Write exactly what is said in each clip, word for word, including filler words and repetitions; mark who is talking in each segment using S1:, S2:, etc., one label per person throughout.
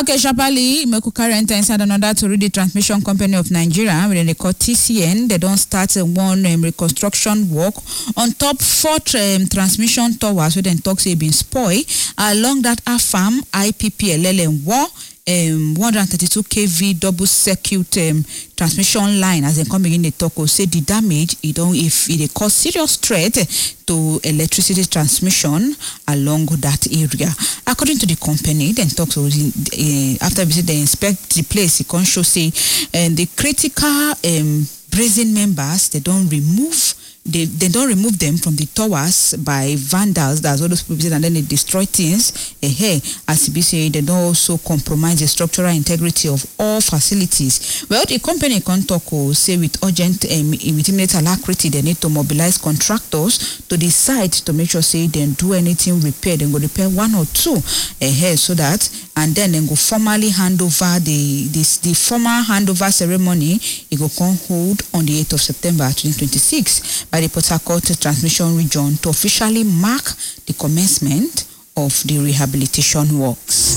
S1: Okay, Shapali, Meku current inside another to read the transmission company of Nigeria, when they call T C N, they don't start uh, one um, reconstruction work on top four um, transmission towers, where then talks have been spoiled along that Afam I P P L L and war. Um, one hundred thirty-two kV double circuit um, transmission line as they come in the talk or say the damage it don't if it cause serious threat to electricity transmission along that area. According to the company, then talks uh, after visit they inspect the place, it can show say and the critical um, brazen members they don't remove. They they don't remove them from the towers by vandals. That's all those people, and then they destroy things. Eh, hey, as B C, they don't also compromise the structural integrity of all facilities. Well, the company can talk say with urgent um, with immediate alacrity, they need to mobilize contractors to the site to make sure say they do anything repair. They go repair one or two. Eh, hey, so that and then they go formally hand over the this the formal handover ceremony. It go come hold on the eighth of September twenty twenty-six. By the Port Harcourt Transmission Region to officially mark the commencement of the rehabilitation works.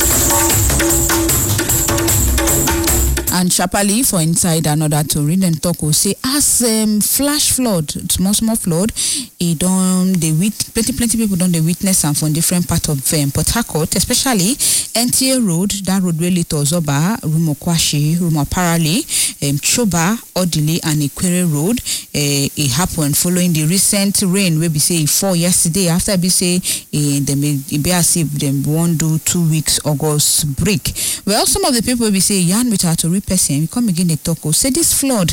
S1: And Shapali for inside another to read and talk will say as um, flash flood, small small flood, it don't they wit plenty plenty people don't they witness and from different part of um, Port Harcourt, especially N T A Road, that road really to Zoba, Rumokwashi, Rumoparali, um, Choba, Odili, and Ikwere Road. Uh, it happened following the recent rain where we say it fall yesterday. After we say uh, they may be as if they won't do two weeks August break. Well, some of the people we say Yan with her to read person, we come again the talk. Say this flood.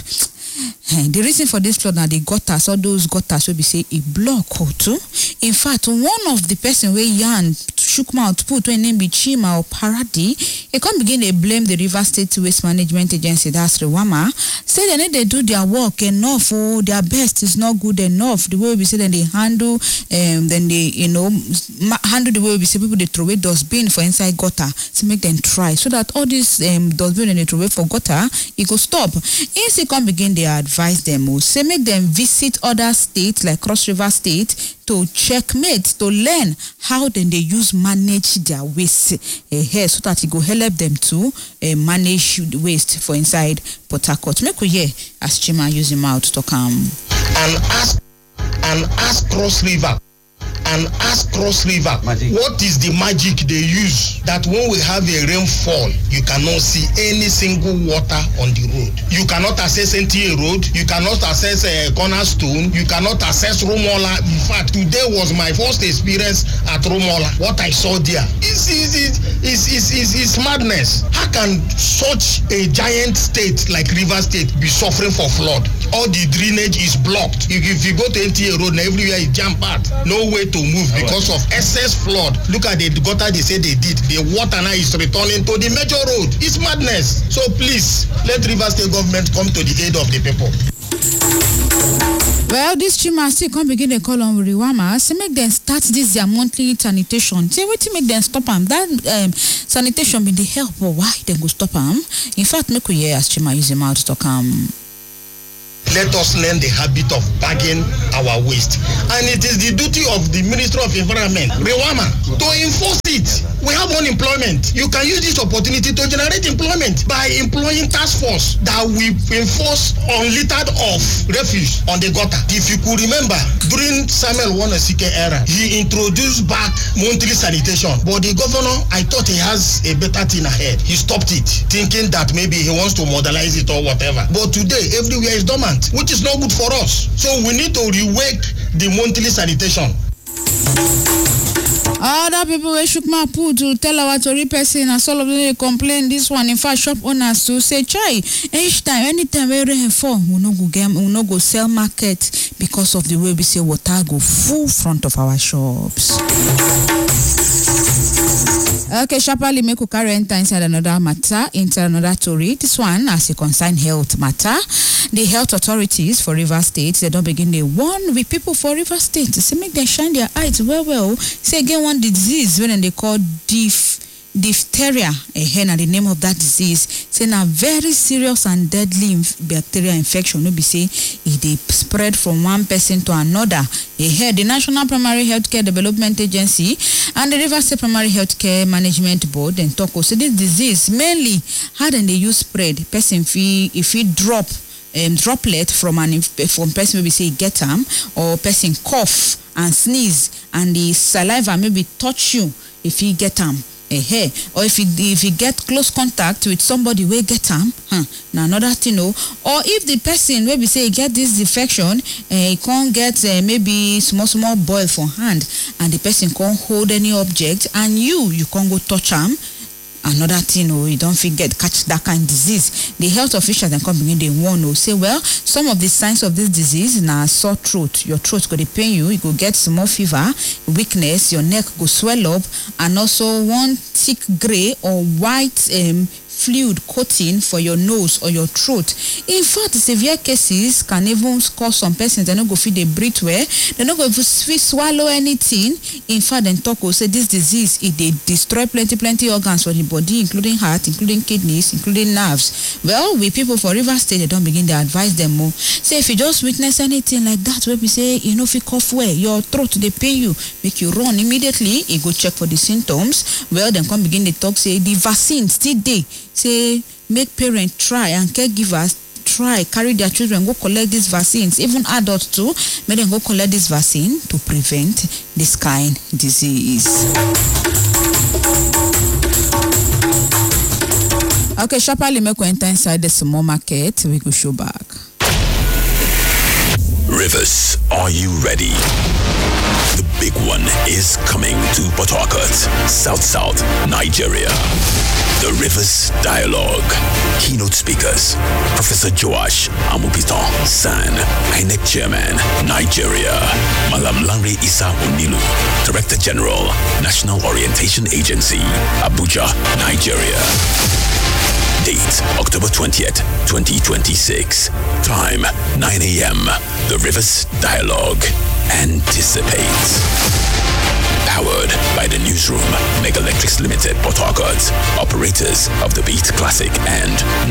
S1: The reason for this flood now the gutters, all those gutters will be say a block or two. In fact, one of the person where Yan shook mouth put when name be Chima or Paradi, he come begin they blame the River State Waste Management Agency, that's Rewama. Say they need they do their work enough, or their best is not good enough. The way we say then they handle, um, then they you know handle the way we say people they throw away dustbin for inside gutter to make them try so that all this um dustbin and they throw away for gutter it go stop. If they come begin they advise them or say make them visit other states like Cross River State to checkmate to learn how then they use manage their waste uh, here so that it go help them to uh, manage the waste for inside Port Harcourt. Make we hear as Chima use him out to come
S2: and ask and ask Cross River. And ask Cross River magic. What is the magic they use that when we have a rainfall you cannot see any single water on the road. You cannot access N T A Road, you cannot access uh, Cornerstone, you cannot access Rumola. In fact, today was my first experience at Rumola. What I saw there is is is is is, is, is madness. How can such a giant state like River State be suffering for flood? All the drainage is blocked. If, if you go to N T A Road, everywhere is jam-packed. No way to move because of excess flood. Look at the gutter they say they did. The water now is returning to the major road. It's madness. So please, let River State government come to the aid of the people.
S1: Well, this Chima still come begin a call on Riwama. Say make them start this their monthly sanitation. Say what to make them stop them. That um, sanitation been the help or why they go stop them. In fact, make we hear as Chima use him out to come.
S2: Let us learn the habit of bagging our waste. And it is the duty of the Ministry of Environment, Rewama, to enforce it. We have unemployment. You can use this opportunity to generate employment by employing task force that will enforce unlittered off refuse on the gutter. If you could remember, during Samuel Wanasike era, he introduced back monthly sanitation. But the governor, I thought he has a better thing ahead. He stopped it, thinking that maybe he wants to modernize it or whatever. But today, everywhere is dormant, which is not good for us. So we need to rewake the monthly sanitation.
S1: Other people we shook my put to tell our Tory person and all of them they complain this one. In fact, shop owners to say chai each time, anytime we rain fall, we no go game, we no go sell market because of the way we say water go full front of our shops. Okay, Shapali make carry enter inside another matter, inside another story. This one as a concern health matter. The health authorities for River State, they don't begin they warn with people for River State to say make them shine their eyes well well. Say again one disease when they call deaf diphtheria, eh, na the name of that disease. Say na very serious and deadly inf- bacterial infection. No be say it dey spread from one person to another. Eh, the National Primary Healthcare Development Agency and the Rivers State Primary Healthcare Management Board then talk also this disease mainly how dem dey use spread. Person fit if he drop um, droplet from an from person maybe say get am or person cough and sneeze and the saliva maybe touch you if he get am. Eh, or if you if you get close contact with somebody wey get am, huh, na another thing o. Or if the person wey be say e get this infection, eh, e con get uh, maybe small small boil for hand, and the person con hold any object, and you you con go touch am. Another thing, oh, you don't forget catch that kind of disease. The health officials then come begin they warn oh, say well, some of the signs of this disease na sore throat. Your throat go dey pain you, you go get small fever, weakness, your neck go swell up, and also one thick gray or white um fluid coating for your nose or your throat. In fact, severe cases can even cause some persons they no go fit dey breathe well, they no go fit swallow anything. In fact, then talk say this disease it dey destroy plenty plenty organs for the body, including heart, including kidneys, including nerves. Well, we people for Rivers State they don't begin to advise them more. Say if you just witness anything like that, where we say you know if you cough well, your throat they pain you, make you run immediately. You go check for the symptoms. Well, then come begin to talk say the vaccine still dey. Say make parents try and caregivers try carry their children go collect these vaccines, even adults too, make them go collect this vaccine to prevent this kind of disease. Okay, sharply make we enter inside the small market. We go show back.
S3: Rivers, are you ready? The big one is coming to Port Harcourt, South South, Nigeria. The Rivers Dialogue. Keynote speakers, Professor Joash Amupiton, San, I N E C Chairman, Nigeria. Malam Lanre Isa Onilu, Director General, National Orientation Agency, Abuja, Nigeria. Date, October twentieth, twenty twenty-six. Time, nine a.m. The Rivers Dialogue. Anticipate. Powered by the newsroom, Mega Electrics Limited, Port Harcourt, operators of the Beat Classic and